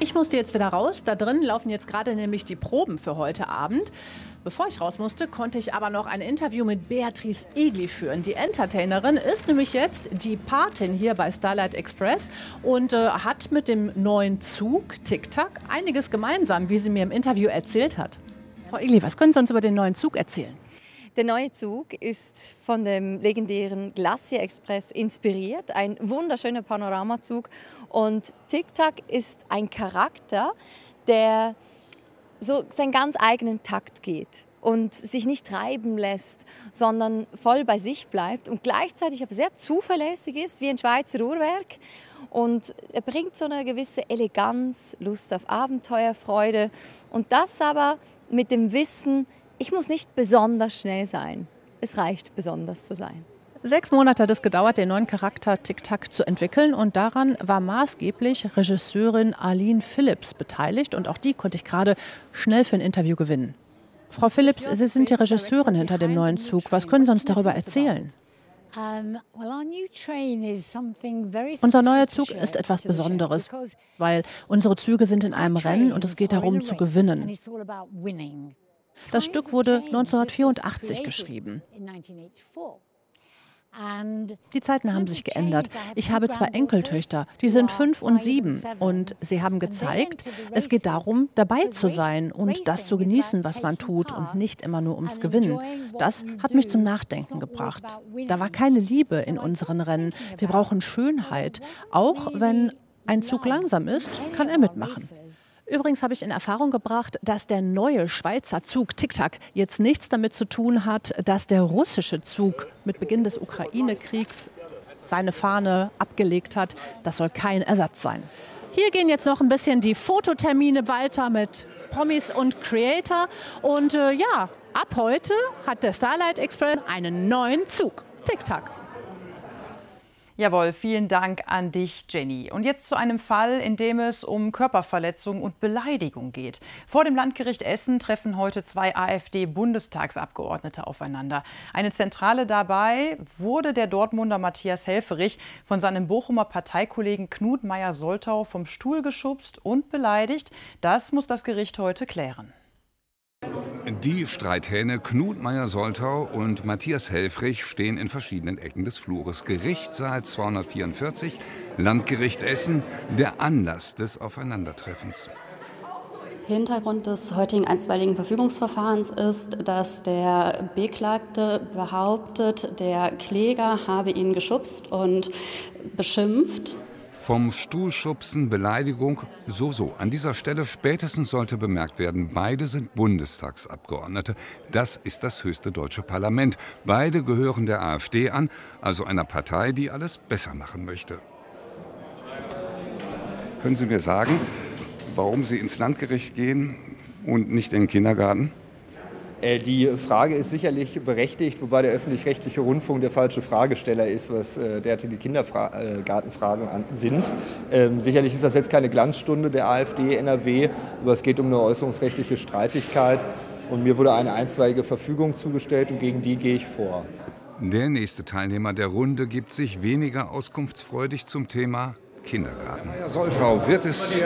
Ich musste jetzt wieder raus. Da drin laufen jetzt gerade nämlich die Proben für heute Abend. Bevor ich raus musste, konnte ich aber noch ein Interview mit Beatrice Egli führen. Die Entertainerin ist nämlich jetzt die Patin hier bei Starlight Express und hat mit dem neuen Zug TikTok einiges gemeinsam, wie sie mir im Interview erzählt hat. Frau Egli, was können Sie uns über den neuen Zug erzählen? Der neue Zug ist von dem legendären Glacier Express inspiriert, ein wunderschöner Panoramazug. Und TikTok ist ein Charakter, der so seinen ganz eigenen Takt geht und sich nicht treiben lässt, sondern voll bei sich bleibt und gleichzeitig aber sehr zuverlässig ist, wie ein Schweizer Uhrwerk. Und er bringt so eine gewisse Eleganz, Lust auf Abenteuer, Freude und das aber mit dem Wissen, ich muss nicht besonders schnell sein. Es reicht, besonders zu sein. 6 Monate hat es gedauert, den neuen Charakter TikTok zu entwickeln. Und daran war maßgeblich Regisseurin Arlene Phillips beteiligt. Und auch die konnte ich gerade schnell für ein Interview gewinnen. Frau Phillips, Sie sind die Regisseurin hinter dem neuen Zug. Was können Sie uns darüber erzählen? Unser neuer Zug ist etwas Besonderes, weil unsere Züge sind in einem Rennen und es geht darum zu gewinnen. Das Stück wurde 1984 geschrieben. Die Zeiten haben sich geändert. Ich habe 2 Enkeltöchter, die sind 5 und 7. Und sie haben gezeigt, es geht darum, dabei zu sein und das zu genießen, was man tut und nicht immer nur ums Gewinnen. Das hat mich zum Nachdenken gebracht. Da war keine Liebe in unseren Rennen. Wir brauchen Schönheit. Auch wenn ein Zug langsam ist, kann er mitmachen. Übrigens habe ich in Erfahrung gebracht, dass der neue Schweizer Zug TikTok jetzt nichts damit zu tun hat, dass der russische Zug mit Beginn des Ukraine-Kriegs seine Fahne abgelegt hat. Das soll kein Ersatz sein. Hier gehen jetzt noch ein bisschen die Fototermine weiter mit Promis und Creator. Und ja, ab heute hat der Starlight Express einen neuen Zug, TikTok. Jawohl, vielen Dank an dich, Jenny. Und jetzt zu einem Fall, in dem es um Körperverletzung und Beleidigung geht. Vor dem Landgericht Essen treffen heute 2 AfD-Bundestagsabgeordnete aufeinander. Eine Zentrale dabei wurde der Dortmunder Matthias Helfferich von seinem Bochumer Parteikollegen Knut Meyer-Soltau vom Stuhl geschubst und beleidigt. Das muss das Gericht heute klären. Die Streithähne Knut Meyer-Soltau und Matthias Helfferich stehen in verschiedenen Ecken des Flures. Gerichtssaal 244, Landgericht Essen, der Anlass des Aufeinandertreffens. Hintergrund des heutigen einstweiligen Verfügungsverfahrens ist, dass der Beklagte behauptet, der Kläger habe ihn geschubst und beschimpft. Vom Stuhlschubsen, Beleidigung, so. An dieser Stelle spätestens sollte bemerkt werden, beide sind Bundestagsabgeordnete. Das ist das höchste deutsche Parlament. Beide gehören der AfD an, also einer Partei, die alles besser machen möchte. Können Sie mir sagen, warum Sie ins Landgericht gehen und nicht in den Kindergarten? Die Frage ist sicherlich berechtigt, wobei der öffentlich-rechtliche Rundfunk der falsche Fragesteller ist, was derartige Kindergartenfragen sind. Sicherlich ist das jetzt keine Glanzstunde der AfD NRW, aber es geht um eine äußerungsrechtliche Streitigkeit. Und mir wurde eine einstweilige Verfügung zugestellt und gegen die gehe ich vor. Der nächste Teilnehmer der Runde gibt sich weniger auskunftsfreudig zum Thema Kindergarten. Herr Soltau, wird es...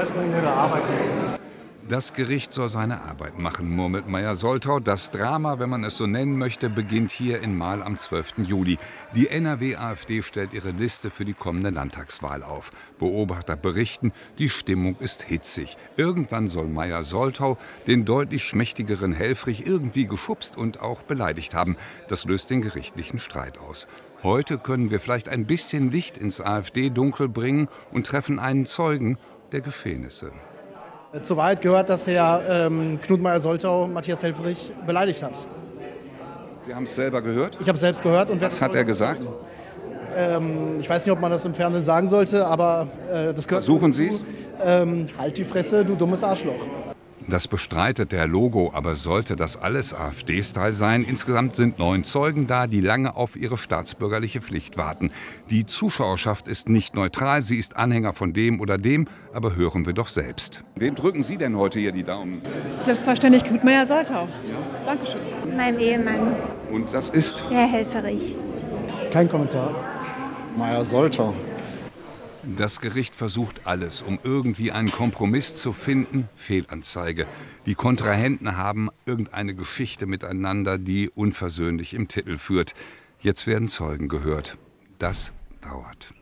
Das Gericht soll seine Arbeit machen, murmelt Meyer-Soltau. Das Drama, wenn man es so nennen möchte, beginnt hier in Marl am 12. Juli. Die NRW-AfD stellt ihre Liste für die kommende Landtagswahl auf. Beobachter berichten, die Stimmung ist hitzig. Irgendwann soll Meyer-Soltau den deutlich schmächtigeren Helfferich irgendwie geschubst und auch beleidigt haben. Das löst den gerichtlichen Streit aus. Heute können wir vielleicht ein bisschen Licht ins AfD-Dunkel bringen und treffen einen Zeugen der Geschehnisse. Zur Wahrheit gehört, dass Herr Knut Meyer-Soltau Matthias Helfferich beleidigt hat. Sie haben es selber gehört? Ich habe es selbst gehört. Und was hat er gesagt? Ich weiß nicht, ob man das im Fernsehen sagen sollte, aber das gehört. Versuchen Sie es? Halt die Fresse, du dummes Arschloch. Das bestreitet der Logo, aber sollte das alles AfD-Style sein? Insgesamt sind 9 Zeugen da, die lange auf ihre staatsbürgerliche Pflicht warten. Die Zuschauerschaft ist nicht neutral, sie ist Anhänger von dem oder dem, aber hören wir doch selbst. Wem drücken Sie denn heute hier die Daumen? Selbstverständlich Knut Meyer-Soltau. Dankeschön. Meinem Ehemann. Und das ist? Herr Helfferich. Kein Kommentar. Meyer-Soltau. Das Gericht versucht alles, um irgendwie einen Kompromiss zu finden. Fehlanzeige. Die Kontrahenten haben irgendeine Geschichte miteinander, die unversöhnlich im Titel führt. Jetzt werden Zeugen gehört. Das dauert.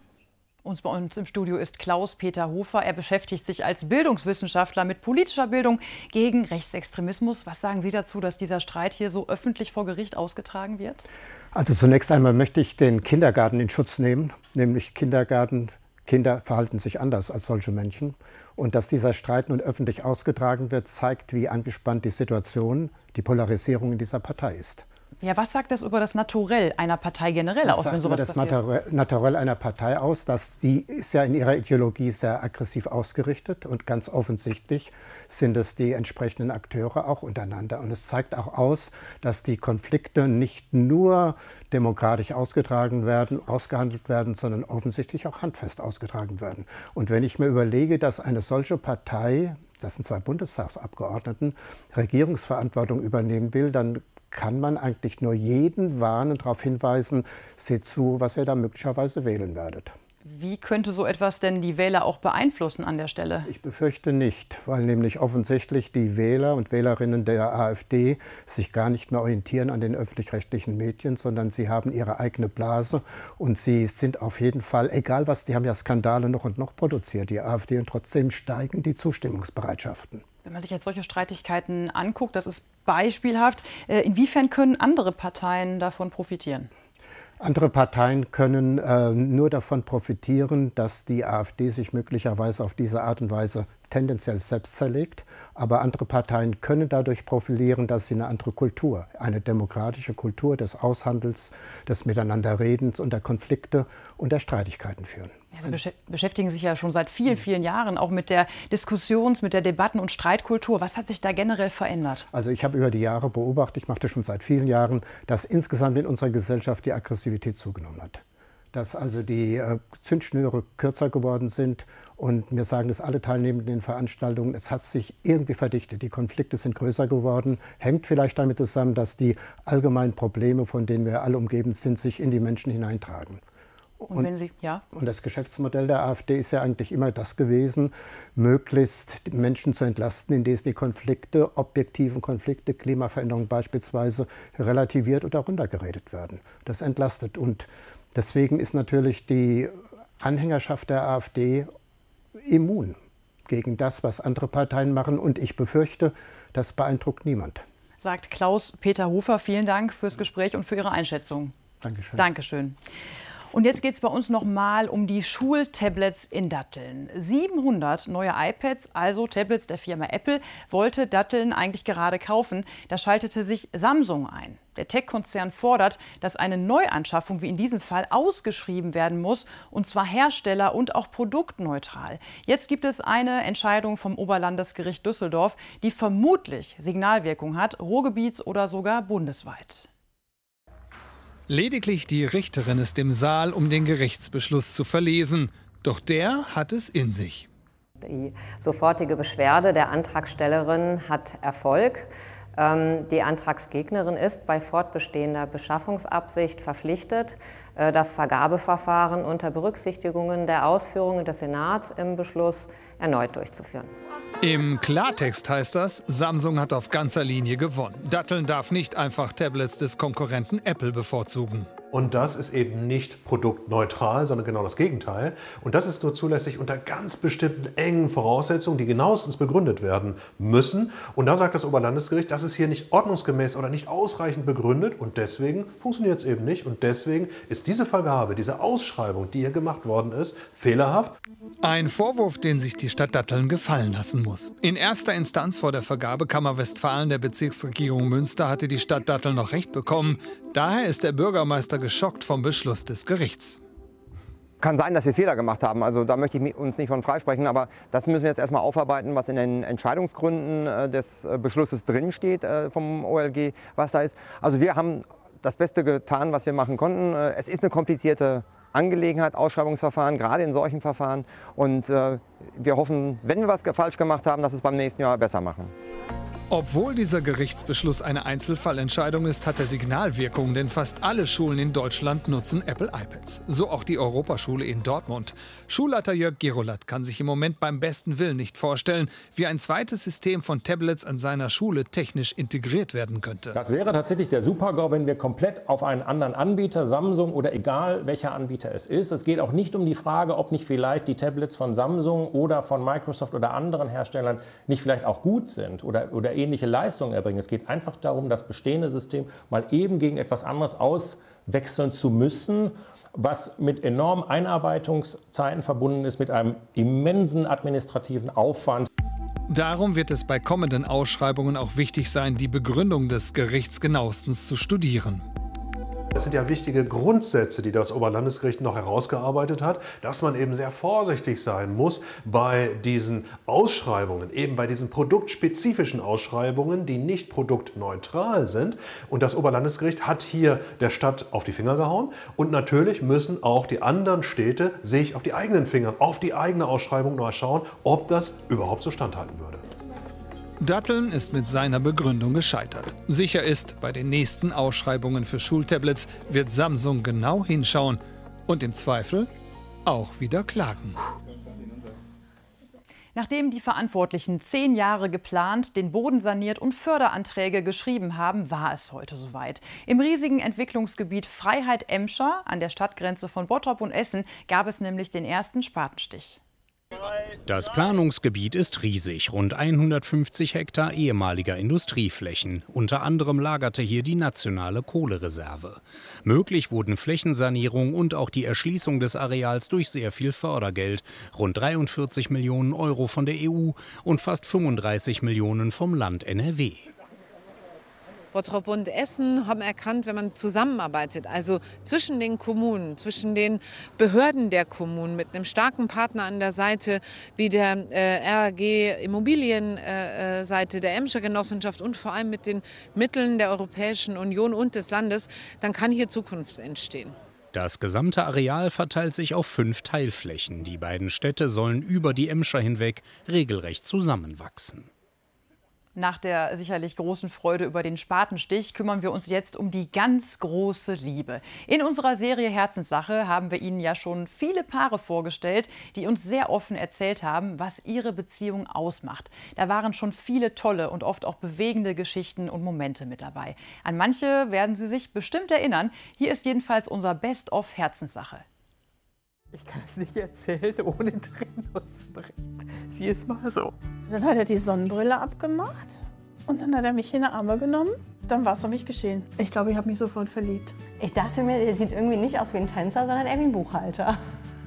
Bei uns im Studio ist Klaus-Peter Hofer. Er beschäftigt sich als Bildungswissenschaftler mit politischer Bildung gegen Rechtsextremismus. Was sagen Sie dazu, dass dieser Streit hier so öffentlich vor Gericht ausgetragen wird? Also zunächst einmal möchte ich den Kindergarten in Schutz nehmen, nämlich Kinder verhalten sich anders als solche Menschen. Und dass dieser Streit nun öffentlich ausgetragen wird, zeigt, wie angespannt die Situation, die Polarisierung in dieser Partei ist. Ja, was sagt das über das Naturell einer Partei generell aus, wenn sowas passiert? Das Naturell einer Partei aus, die ist ja in ihrer Ideologie sehr aggressiv ausgerichtet und ganz offensichtlich sind es die entsprechenden Akteure auch untereinander. Und es zeigt auch aus, dass die Konflikte nicht nur demokratisch ausgehandelt werden, sondern offensichtlich auch handfest ausgetragen werden. Und wenn ich mir überlege, dass eine solche Partei, das sind 2 Bundestagsabgeordneten, Regierungsverantwortung übernehmen will, dann kann man eigentlich nur jeden warnen, darauf hinweisen, seht zu, was ihr da möglicherweise wählen werdet. Wie könnte so etwas denn die Wähler auch beeinflussen an der Stelle? Ich befürchte nicht, weil nämlich offensichtlich die Wähler und Wählerinnen der AfD sich gar nicht mehr orientieren an den öffentlich-rechtlichen Medien, sondern sie haben ihre eigene Blase und sie sind auf jeden Fall, egal was, die haben ja Skandale noch und noch produziert, die AfD, und trotzdem steigen die Zustimmungsbereitschaften. Wenn man sich jetzt solche Streitigkeiten anguckt, das ist beispielhaft. Inwiefern können andere Parteien davon profitieren? Andere Parteien können nur davon profitieren, dass die AfD sich möglicherweise auf diese Art und Weise tendenziell selbst zerlegt. Aber andere Parteien können dadurch profilieren, dass sie eine andere Kultur, eine demokratische Kultur des Aushandels, des Miteinanderredens und der Konflikte und der Streitigkeiten führen. Sie beschäftigen sich ja schon seit vielen Jahren auch mit der mit der Debatten- und Streitkultur. Was hat sich da generell verändert? Also ich habe über die Jahre beobachtet, ich mache das schon seit vielen Jahren, dass insgesamt in unserer Gesellschaft die Aggressivität zugenommen hat. Dass also die Zündschnüre kürzer geworden sind. Und mir sagen das alle Teilnehmenden in Veranstaltungen, es hat sich irgendwie verdichtet. Die Konflikte sind größer geworden. Hängt vielleicht damit zusammen, dass die allgemeinen Probleme, von denen wir alle umgeben sind, sich in die Menschen hineintragen. Und das Geschäftsmodell der AfD ist ja eigentlich immer das gewesen, möglichst die Menschen zu entlasten, indem die Konflikte, objektiven Konflikte, Klimaveränderung beispielsweise, relativiert oder runtergeredet werden. Das entlastet. Und deswegen ist natürlich die Anhängerschaft der AfD immun gegen das, was andere Parteien machen. Und ich befürchte, das beeindruckt niemand. Sagt Klaus-Peter Hofer. Vielen Dank fürs Gespräch und für Ihre Einschätzung. Dankeschön. Dankeschön. Und jetzt geht es bei uns noch mal um die Schultablets in Datteln. 700 neue iPads, also Tablets der Firma Apple, wollte Datteln eigentlich gerade kaufen. Da schaltete sich Samsung ein. Der Tech-Konzern fordert, dass eine Neuanschaffung wie in diesem Fall ausgeschrieben werden muss, und zwar hersteller- und auch produktneutral. Jetzt gibt es eine Entscheidung vom Oberlandesgericht Düsseldorf, die vermutlich Signalwirkung hat, Ruhrgebiets- oder sogar bundesweit. Lediglich die Richterin ist im Saal, um den Gerichtsbeschluss zu verlesen. Doch der hat es in sich. Die sofortige Beschwerde der Antragstellerin hat Erfolg. Die Antragsgegnerin ist bei fortbestehender Beschaffungsabsicht verpflichtet, das Vergabeverfahren unter Berücksichtigung der Ausführungen des Senats im Beschluss erneut durchzuführen. Im Klartext heißt das, Samsung hat auf ganzer Linie gewonnen. Datteln darf nicht einfach Tablets des Konkurrenten Apple bevorzugen. Und das ist eben nicht produktneutral, sondern genau das Gegenteil. Und das ist nur zulässig unter ganz bestimmten engen Voraussetzungen, die genauestens begründet werden müssen. Und da sagt das Oberlandesgericht, das ist hier nicht ordnungsgemäß oder nicht ausreichend begründet. Und deswegen funktioniert es eben nicht. Und deswegen ist diese Vergabe, diese Ausschreibung, die hier gemacht worden ist, fehlerhaft. Ein Vorwurf, den sich die Stadt Datteln gefallen lassen muss. In erster Instanz vor der Vergabekammer Westfalen der Bezirksregierung Münster hatte die Stadt Datteln noch Recht bekommen. Daher ist der Bürgermeister geschockt vom Beschluss des Gerichts. Kann sein, dass wir Fehler gemacht haben, also da möchte ich uns nicht von freisprechen, aber das müssen wir jetzt erstmal aufarbeiten, was in den Entscheidungsgründen des Beschlusses drinsteht vom OLG, was da ist. Also wir haben das Beste getan, was wir machen konnten. Es ist eine komplizierte Angelegenheit, Ausschreibungsverfahren, gerade in solchen Verfahren, und wir hoffen, wenn wir was falsch gemacht haben, dass wir es beim nächsten Jahr besser machen. Obwohl dieser Gerichtsbeschluss eine Einzelfallentscheidung ist, hat er Signalwirkung, denn fast alle Schulen in Deutschland nutzen Apple iPads. So auch die Europaschule in Dortmund. Schulleiter Jörg Girolat kann sich im Moment beim besten Willen nicht vorstellen, wie ein zweites System von Tablets an seiner Schule technisch integriert werden könnte. Das wäre tatsächlich der Super-GAU, wenn wir komplett auf einen anderen Anbieter, Samsung oder egal welcher Anbieter es ist. Es geht auch nicht um die Frage, ob nicht vielleicht die Tablets von Samsung oder von Microsoft oder anderen Herstellern nicht vielleicht auch gut sind oder ähnliche Leistungen erbringen. Es geht einfach darum, das bestehende System mal eben gegen etwas anderes auswechseln zu müssen, was mit enormen Einarbeitungszeiten verbunden ist, mit einem immensen administrativen Aufwand. Darum wird es bei kommenden Ausschreibungen auch wichtig sein, die Begründung des Gerichts genauestens zu studieren. Das sind ja wichtige Grundsätze, die das Oberlandesgericht noch herausgearbeitet hat, dass man eben sehr vorsichtig sein muss bei diesen Ausschreibungen, eben bei diesen produktspezifischen Ausschreibungen, die nicht produktneutral sind. Und das Oberlandesgericht hat hier der Stadt auf die Finger gehauen. Und natürlich müssen auch die anderen Städte sich auf die eigenen Finger, auf die eigene Ausschreibung neu schauen, ob das überhaupt so standhalten würde. Datteln ist mit seiner Begründung gescheitert. Sicher ist, bei den nächsten Ausschreibungen für Schultablets wird Samsung genau hinschauen und im Zweifel auch wieder klagen. Nachdem die Verantwortlichen 10 Jahre geplant, den Boden saniert und Förderanträge geschrieben haben, war es heute soweit. Im riesigen Entwicklungsgebiet Freiheit-Emscher an der Stadtgrenze von Bottrop und Essen gab es nämlich den ersten Spatenstich. Das Planungsgebiet ist riesig, rund 150 Hektar ehemaliger Industrieflächen. Unter anderem lagerte hier die nationale Kohlereserve. Möglich wurden Flächensanierung und auch die Erschließung des Areals durch sehr viel Fördergeld. Rund 43 Millionen Euro von der EU und fast 35 Millionen vom Land NRW. Bottrop und Essen haben erkannt, wenn man zusammenarbeitet, also zwischen den Kommunen, zwischen den Behörden der Kommunen, mit einem starken Partner an der Seite wie der RAG Immobilienseite der Emscher Genossenschaft und vor allem mit den Mitteln der Europäischen Union und des Landes, dann kann hier Zukunft entstehen. Das gesamte Areal verteilt sich auf 5 Teilflächen. Die beiden Städte sollen über die Emscher hinweg regelrecht zusammenwachsen. Nach der sicherlich großen Freude über den Spatenstich kümmern wir uns jetzt um die ganz große Liebe. In unserer Serie Herzenssache haben wir Ihnen ja schon viele Paare vorgestellt, die uns sehr offen erzählt haben, was ihre Beziehung ausmacht. Da waren schon viele tolle und oft auch bewegende Geschichten und Momente mit dabei. An manche werden Sie sich bestimmt erinnern. Hier ist jedenfalls unser Best-of Herzenssache. Ich kann es nicht erzählen, ohne Tränen auszubrechen. Sie ist mal so. Dann hat er die Sonnenbrille abgemacht und dann hat er mich in die Arme genommen. Dann war es um mich geschehen. Ich glaube, ich habe mich sofort verliebt. Ich dachte mir, der sieht irgendwie nicht aus wie ein Tänzer, sondern eher wie ein Buchhalter.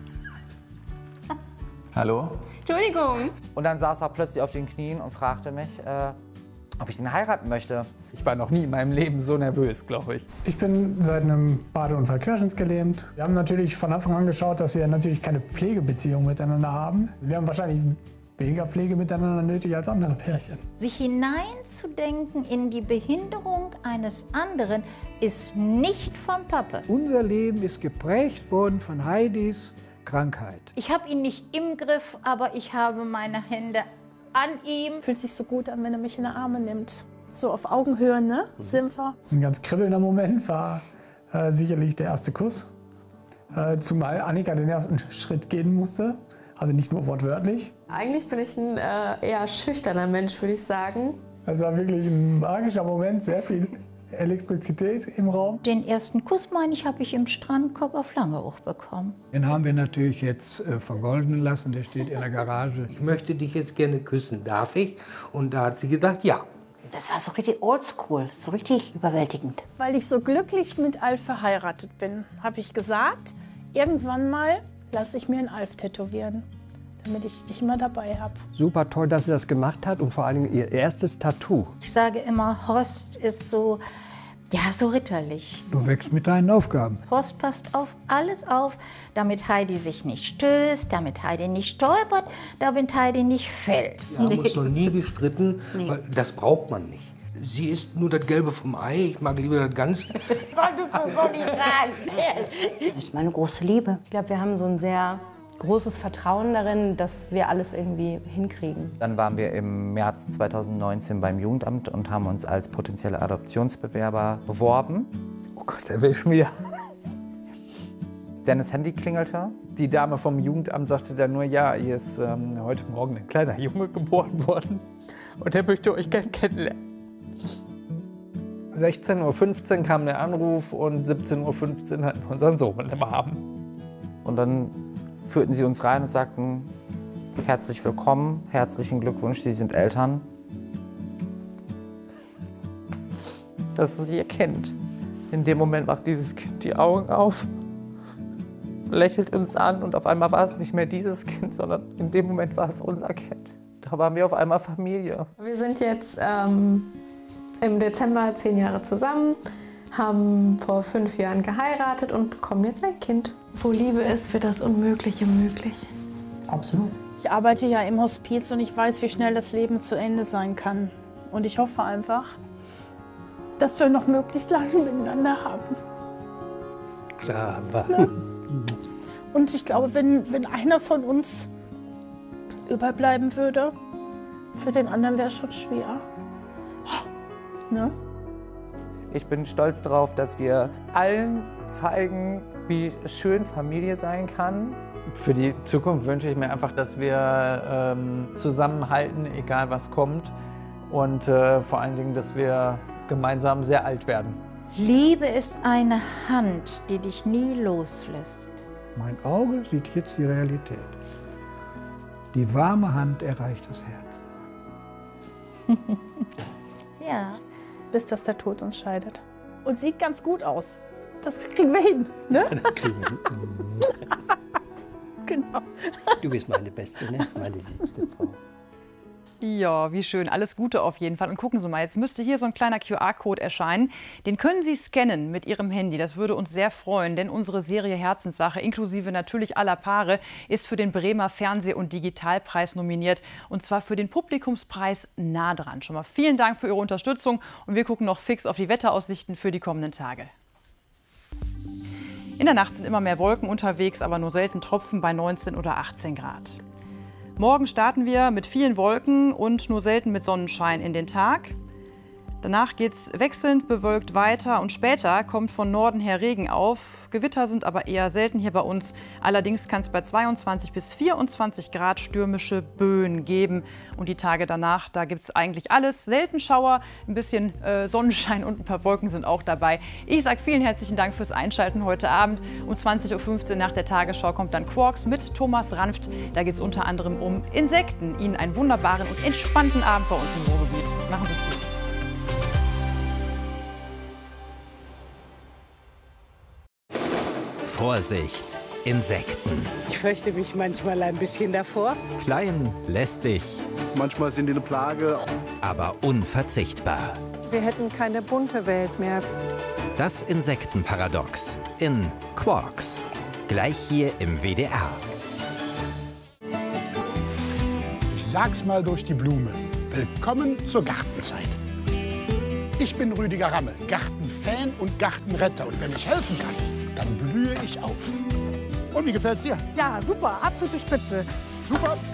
Hallo? Entschuldigung. Und dann saß er plötzlich auf den Knien und fragte mich, ob ich ihn heiraten möchte. Ich war noch nie in meinem Leben so nervös, glaube ich. Ich bin seit einem Badeunfall querschnittsgelähmt. Wir haben natürlich von Anfang an geschaut, dass wir natürlich keine Pflegebeziehung miteinander haben. Wir haben wahrscheinlich weniger Pflege miteinander nötig als andere Pärchen. Sich hineinzudenken in die Behinderung eines anderen ist nicht von Pappe. Unser Leben ist geprägt worden von Heidis Krankheit. Ich habe ihn nicht im Griff, aber ich habe meine Hände an ihm. Fühlt sich so gut an, wenn er mich in die Arme nimmt. So auf Augenhöhe, ne? Sind wir. Ein ganz kribbelnder Moment war sicherlich der erste Kuss. Zumal Annika den ersten Schritt gehen musste. Also nicht nur wortwörtlich. Eigentlich bin ich ein eher schüchterner Mensch, würde ich sagen. Es war wirklich ein magischer Moment, sehr viel Elektrizität im Raum. Den ersten Kuss, meine ich, habe ich im Strandkorb auf Langeoog bekommen. Den haben wir natürlich jetzt vergolden lassen, der steht in der Garage. Ich möchte dich jetzt gerne küssen, darf ich? Und da hat sie gedacht, ja. Das war so richtig oldschool, so richtig überwältigend. Weil ich so glücklich mit Alf verheiratet bin, habe ich gesagt, irgendwann mal lasse ich mir einen Alf tätowieren, damit ich dich immer dabei habe. Super toll, dass sie das gemacht hat und vor allem ihr erstes Tattoo. Ich sage immer, Horst ist so, ja, so ritterlich. Du wächst mit deinen Aufgaben. Horst passt auf alles auf, damit Heidi sich nicht stößt, damit Heidi nicht stolpert, damit Heidi nicht fällt. Wir haben uns noch nie gestritten, weil das braucht man nicht. Sie isst nur das Gelbe vom Ei, ich mag lieber das Ganze. Solltest du so nicht sagen. Das ist meine große Liebe. Ich glaube, wir haben so ein sehr großes Vertrauen darin, dass wir alles irgendwie hinkriegen. Dann waren wir im März 2019 beim Jugendamt und haben uns als potenzielle Adoptionsbewerber beworben. Oh Gott, er will schon wieder. Dennis' Handy klingelte. Die Dame vom Jugendamt sagte dann nur, ja, hier ist heute Morgen ein kleiner Junge geboren worden und er möchte euch gerne kennenlernen. 16:15 Uhr kam der Anruf und 17:15 Uhr hatten wir unseren Sohn im Arm. Und dann führten sie uns rein und sagten, herzlich willkommen, herzlichen Glückwunsch, Sie sind Eltern. Das ist Ihr Kind. In dem Moment macht dieses Kind die Augen auf, lächelt uns an und auf einmal war es nicht mehr dieses Kind, sondern in dem Moment war es unser Kind. Da waren wir auf einmal Familie. Wir sind jetzt im Dezember 10 Jahre zusammen, haben vor 5 Jahren geheiratet und bekommen jetzt ein Kind. Wo Liebe ist, wird das Unmögliche möglich. Absolut. Ich arbeite ja im Hospiz und ich weiß, wie schnell das Leben zu Ende sein kann. Und ich hoffe einfach, dass wir noch möglichst lange miteinander haben. Klar, aber. Ja. Und ich glaube, wenn einer von uns überbleiben würde, für den anderen wäre es schon schwer. Ne? Ich bin stolz darauf, dass wir allen zeigen, wie schön Familie sein kann. Für die Zukunft wünsche ich mir einfach, dass wir zusammenhalten, egal was kommt. Und vor allen Dingen, dass wir gemeinsam sehr alt werden. Liebe ist eine Hand, die dich nie loslässt. Mein Auge sieht jetzt die Realität. Die warme Hand erreicht das Herz. Ja. Bis dass der Tod uns scheidet. Und sieht ganz gut aus. Das kriegen wir hin, ne? Das kriegen wir hin. Genau. Du bist meine Beste, ne? Meine liebste Frau. Ja, wie schön. Alles Gute auf jeden Fall. Und gucken Sie mal, jetzt müsste hier so ein kleiner QR-Code erscheinen. Den können Sie scannen mit Ihrem Handy. Das würde uns sehr freuen, denn unsere Serie Herzenssache, inklusive natürlich aller Paare, ist für den Bremer Fernseh- und Digitalpreis nominiert. Und zwar für den Publikumspreis nah dran. Schon mal vielen Dank für Ihre Unterstützung. Und wir gucken noch fix auf die Wetteraussichten für die kommenden Tage. In der Nacht sind immer mehr Wolken unterwegs, aber nur selten Tropfen bei 19 oder 18 Grad. Morgen starten wir mit vielen Wolken und nur selten mit Sonnenschein in den Tag. Danach geht es wechselnd bewölkt weiter und später kommt von Norden her Regen auf. Gewitter sind aber eher selten hier bei uns. Allerdings kann es bei 22 bis 24 Grad stürmische Böen geben. Und die Tage danach, da gibt es eigentlich alles. Selten Schauer, ein bisschen Sonnenschein und ein paar Wolken sind auch dabei. Ich sage vielen herzlichen Dank fürs Einschalten heute Abend. Um 20:15 Uhr nach der Tagesschau kommt dann Quarks mit Thomas Ranft. Da geht es unter anderem um Insekten. Ihnen einen wunderbaren und entspannten Abend bei uns im Ruhrgebiet. Machen Sie es gut. Vorsicht, Insekten. Ich fürchte mich manchmal ein bisschen davor. Klein, lästig. Manchmal sind die eine Plage. Aber unverzichtbar. Wir hätten keine bunte Welt mehr. Das Insektenparadox in Quarks. Gleich hier im WDR. Ich sag's mal durch die Blume. Willkommen zur Gartenzeit. Ich bin Rüdiger Ramme, Gartenfan und Gartenretter. Und wenn ich helfen kann, dann blühe ich auf. Und wie gefällt's dir? Ja, super, absolute Spitze. Super.